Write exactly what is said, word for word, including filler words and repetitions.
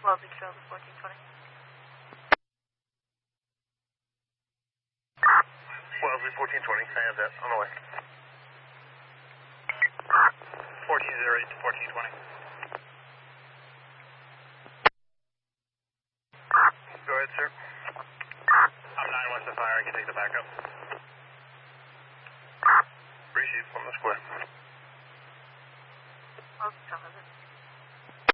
Wellesley Trail to fourteen twenty. Wellesley fourteen twenty, I have that, on the way. fourteen oh eight to fourteen twenty. Go ahead, sir. I'm nine west of fire, I can take the backup.